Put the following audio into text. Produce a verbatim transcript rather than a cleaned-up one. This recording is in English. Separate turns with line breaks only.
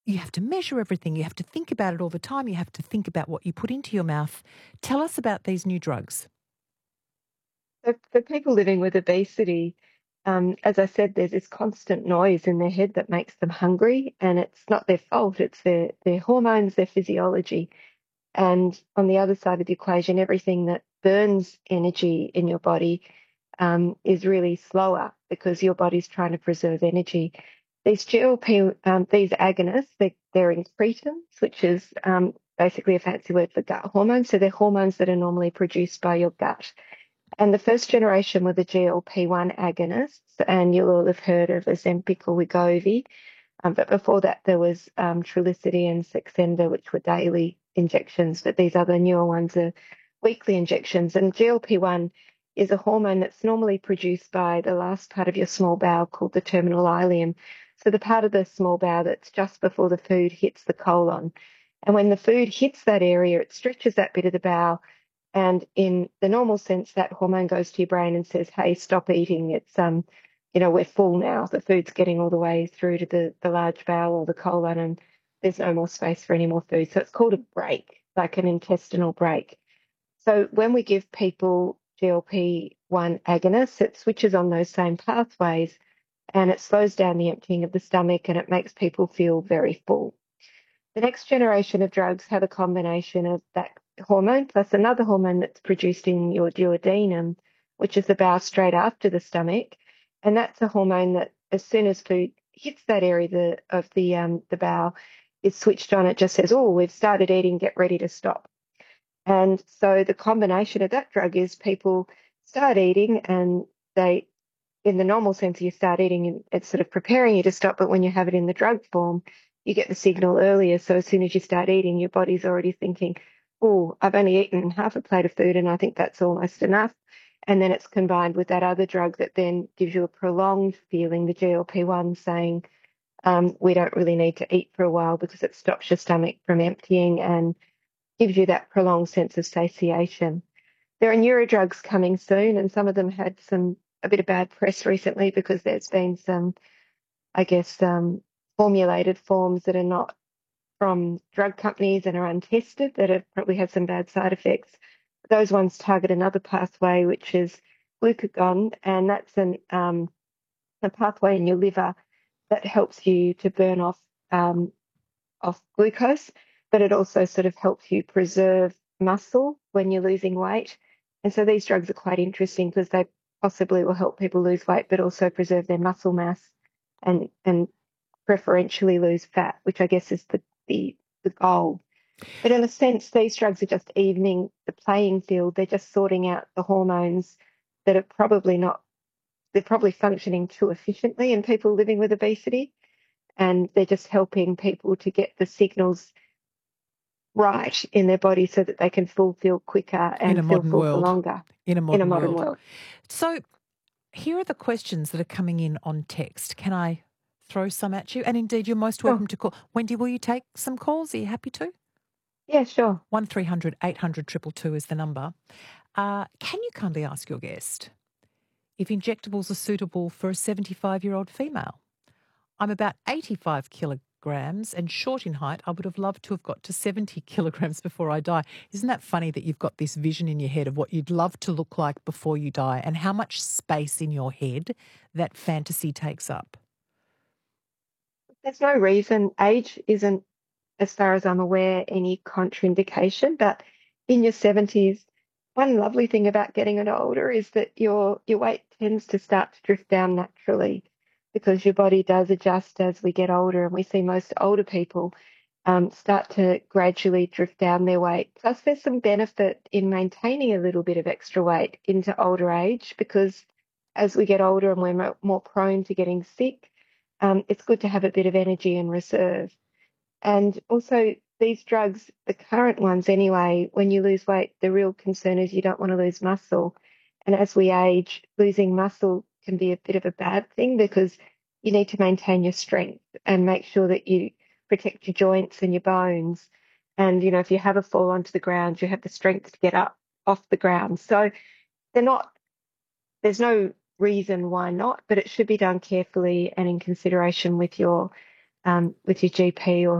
you have to measure everything. You have to think about it all the time. You have to think about what you put into your mouth. Tell us about these new drugs.
So for people living with obesity, um, as I said, there's this constant noise in their head that makes them hungry, and it's not their fault. It's their their hormones, their physiology. And on the other side of the equation, everything that burns energy in your body um, is really slower because your body's trying to preserve energy. These G L P, um, these agonists, they, they're incretins, which is um, basically a fancy word for gut hormones. So they're hormones that are normally produced by your gut. And the first generation were the G L P one agonists, and you'll all have heard of Ozempic or Wegovy. Um, but before that, there was um, Trulicity and Saxenda, which were daily injections. But these other newer ones are weekly injections. And G L P one is a hormone that's normally produced by the last part of your small bowel called the terminal ileum. So the part of the small bowel that's just before the food hits the colon. And when the food hits that area, it stretches that bit of the bowel. And in the normal sense, that hormone goes to your brain and says, hey, stop eating. It's, um, you know, we're full now. The food's getting all the way through to the, the large bowel or the colon, and there's no more space for any more food. So it's called a break, like an intestinal break. So when we give people G L P one agonists, it switches on those same pathways and it slows down the emptying of the stomach and it makes people feel very full. The next generation of drugs have a combination of that hormone plus another hormone that's produced in your duodenum, which is the bowel straight after the stomach. And that's a hormone that as soon as food hits that area the, of the um, the bowel, is switched on. It just says, oh, we've started eating, get ready to stop. And so the combination of that drug is people start eating and they, in the normal sense, you start eating and it's sort of preparing you to stop. But when you have it in the drug form, you get the signal earlier. So as soon as you start eating, your body's already thinking, oh, I've only eaten half a plate of food and I think that's almost enough. And then it's combined with that other drug that then gives you a prolonged feeling, the G L P one, saying um, we don't really need to eat for a while because it stops your stomach from emptying and gives you that prolonged sense of satiation. There are neurodrugs coming soon, and some of them had some a bit of bad press recently because there's been some, I guess, um, formulated forms that are not from drug companies and are untested that have probably had some bad side effects. Those ones target another pathway, which is glucagon, and that's an um, a pathway in your liver that helps you to burn off um, off glucose, but it also sort of helps you preserve muscle when you're losing weight. And so these drugs are quite interesting because they possibly will help people lose weight, but also preserve their muscle mass and and preferentially lose fat, which I guess is the the, the goal. But in a sense, these drugs are just evening the playing field. They're just sorting out the hormones that are probably not, they're probably functioning too efficiently in people living with obesity. And they're just helping people to get the signals right in their body so that they can fulfill quicker
In a
and feel
modern
full for
world.
longer
In a
in a
modern
modern
world.
world.
So here are the questions that are coming in on text. Can I throw some at you? And indeed, you're most
Sure.
welcome to call. Wendy, will you take some calls? Are you happy to?
Yeah, sure.
one three hundred eight hundred two two two is the number. Uh, can you kindly ask your guest if injectables are suitable for a seventy-five-year-old female? I'm about eighty-five kilograms and short in height. I would have loved to have got to seventy kilograms before I die. Isn't that funny that you've got this vision in your head of what you'd love to look like before you die and how much space in your head that fantasy takes up?
There's no reason. Age isn't, as far as I'm aware, any contraindication, but in your seventies, one lovely thing about getting older is that your your weight tends to start to drift down naturally because your body does adjust as we get older, and we see most older people um, start to gradually drift down their weight. Plus, there's some benefit in maintaining a little bit of extra weight into older age because as we get older and we're mo- more prone to getting sick, um, it's good to have a bit of energy in reserve. And also, these drugs, the current ones anyway, when you lose weight, the real concern is you don't want to lose muscle. And as we age, losing muscle can be a bit of a bad thing because you need to maintain your strength and make sure that you protect your joints and your bones. And, you know, if you have a fall onto the ground, you have the strength to get up off the ground. So they're not, there's no reason why not, but it should be done carefully and in consideration with your um, with your G P or